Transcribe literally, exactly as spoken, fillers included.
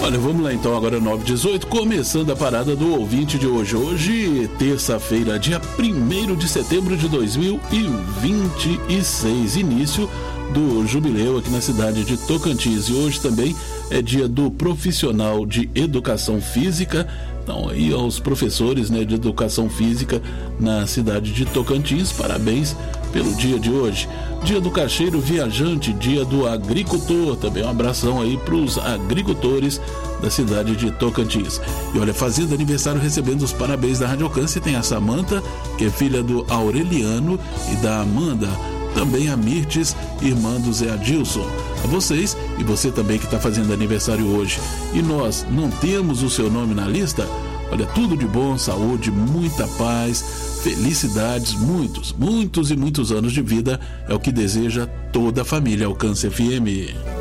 Olha, vamos lá então, agora nove e dezoito, começando a parada do ouvinte de hoje. Hoje, terça-feira, dia primeiro de setembro de dois mil e vinte e seis, início do jubileu aqui na cidade de Tocantins. E hoje também é dia do profissional de educação física. Então aí aos professores, né, de educação física na cidade de Tocantins, parabéns pelo dia de hoje. Dia do caixeiro viajante, dia do agricultor, também um abração aí para os agricultores da cidade de Tocantins. E olha, fazendo aniversário, recebendo os parabéns da Rádio Alcance, tem a Samanta, que é filha do Aureliano e da Amanda, também a Mirtes, irmã do Zé Adilson. A vocês e você também que está fazendo aniversário hoje e nós não temos o seu nome na lista, olha, tudo de bom, saúde, muita paz, felicidades, muitos, muitos e muitos anos de vida é o que deseja toda a família Alcance F M.